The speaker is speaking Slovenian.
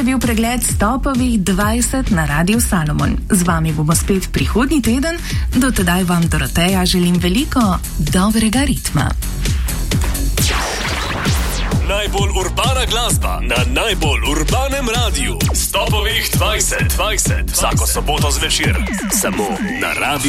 je bil pregled Stopovih 20 na Radiu Salomon. Z vami bomo spet prihodnji teden. Do tedaj vam, Doroteja, želim veliko dobrega ritma. Najbolj urbana glasba na najbolj urbanem radiju. Stopovih 20. Vsako soboto zvečer. Samo na Radiu